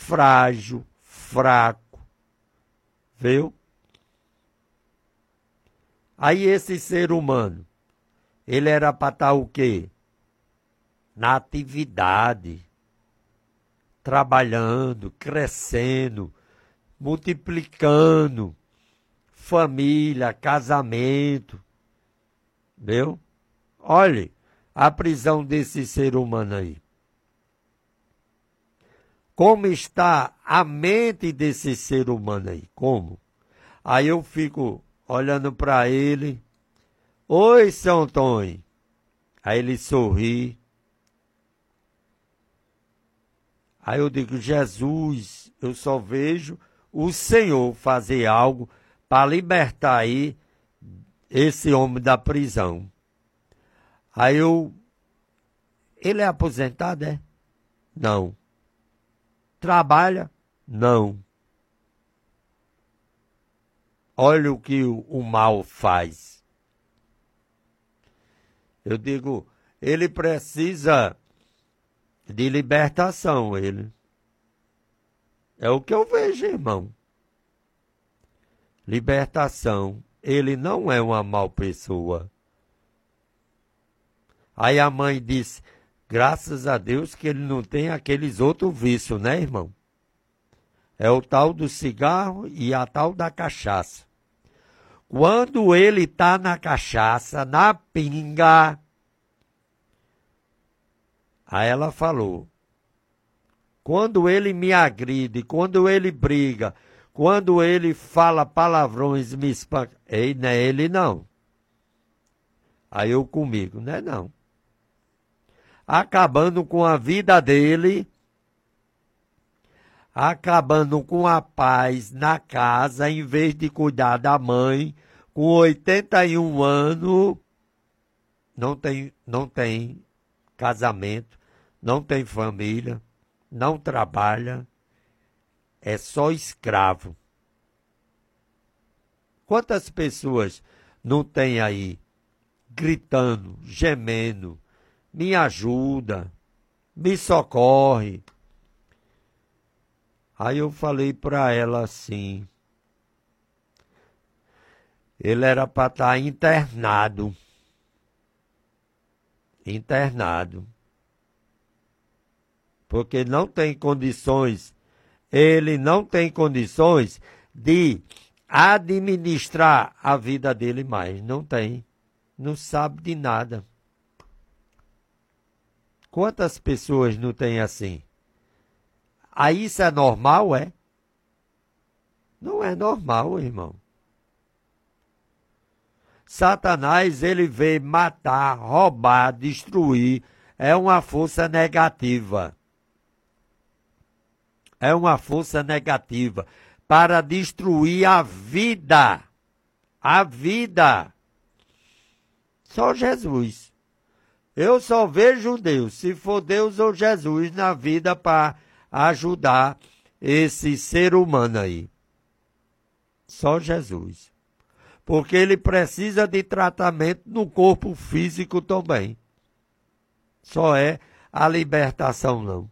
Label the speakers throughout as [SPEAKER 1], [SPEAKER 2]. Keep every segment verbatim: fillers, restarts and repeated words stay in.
[SPEAKER 1] frágil, fraco, viu? Aí esse ser humano, ele era para estar o quê? Na atividade, trabalhando, crescendo, multiplicando, família, casamento, viu? Olhe a prisão desse ser humano aí. Como está a mente desse ser humano aí? Como? Aí eu fico olhando para ele. Oi, seu Antônio. Aí ele sorri. Aí eu digo, Jesus, eu só vejo o Senhor fazer algo para libertar aí esse homem da prisão. Aí eu, ele é aposentado, é? Não. Trabalha? Não. Olha o que o, o mal faz. Eu digo, ele precisa de libertação, ele. É o que eu vejo, irmão. Libertação. Ele não é uma mal pessoa. Aí a mãe disse, graças a Deus que ele não tem aqueles outros vícios, né, irmão? É o tal do cigarro e a tal da cachaça. Quando ele está na cachaça, na pinga, aí ela falou, quando ele me agride, quando ele briga, quando ele fala palavrões, me espanca, ei, não é ele não. Aí eu comigo, não é não. Acabando com a vida dele, acabando com a paz na casa, em vez de cuidar da mãe, com oitenta e um anos, não tem, não tem casamento, não tem família, não trabalha, é só escravo. Quantas pessoas não tem aí gritando, gemendo, me ajuda, me socorre? Aí eu falei para ela assim, ele era para estar internado, internado, porque não tem condições, ele não tem condições de administrar a vida dele mais, não tem, não sabe de nada. Quantas pessoas não tem assim? Aí isso é normal, é? Não é normal, irmão. Satanás, ele veio matar, roubar, destruir. É uma força negativa. É uma força negativa para destruir a vida. A vida. Só Jesus. Eu só vejo Deus, se for Deus ou Jesus na vida para ajudar esse ser humano aí. Só Jesus. Porque ele precisa de tratamento no corpo físico também. Só é a libertação, não.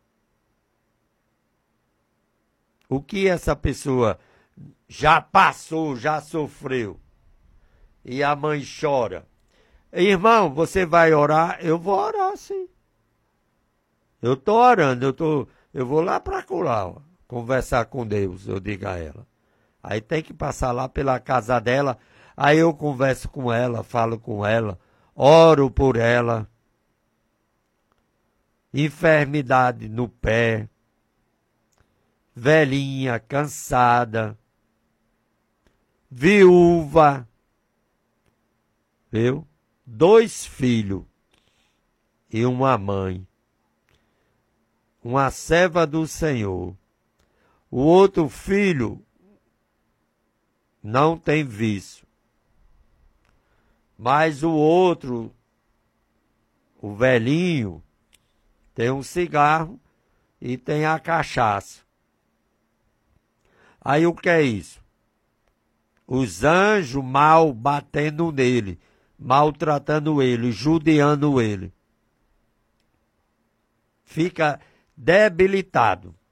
[SPEAKER 1] O que essa pessoa já passou, já sofreu, e a mãe chora. Irmão, você vai orar? Eu vou orar, sim. Eu estou orando, eu, tô, eu vou lá para lá, conversar com Deus, eu digo a ela. Aí tem que passar lá pela casa dela, aí eu converso com ela, falo com ela, oro por ela. Enfermidade no pé, velhinha, cansada, viúva, viu? Dois filhos e uma mãe, uma serva do Senhor. O outro filho não tem vício, mas o outro, o velhinho, tem um cigarro e tem a cachaça. Aí o que é isso? Os anjos mal batendo nele, maltratando ele, judiando ele. Fica debilitado.